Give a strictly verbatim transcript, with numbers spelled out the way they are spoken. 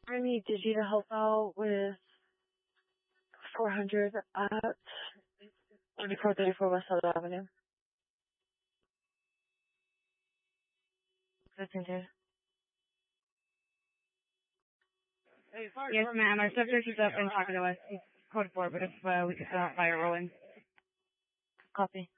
I need Digi to help out with four hundred at twenty-four thirty-four West South Avenue. fifteen days. Yes, ma'am. Our subject is up and talking to us. He's code four, but if uh, we could start fire rolling. Copy.